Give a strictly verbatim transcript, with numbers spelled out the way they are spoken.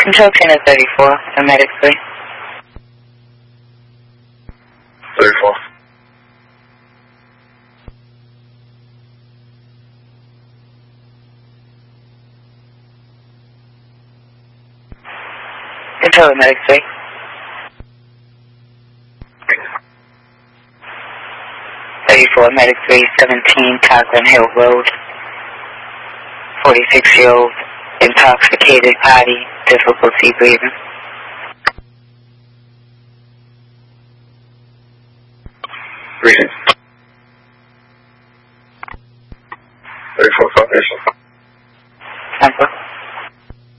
Control Channel thirty-four, Medic three. thirty-four. Control Medic three. thirty-four, Medic three, seventeen, Cochran Hill Road. forty-six-year-old, intoxicated party, difficulty breathing. Breathing.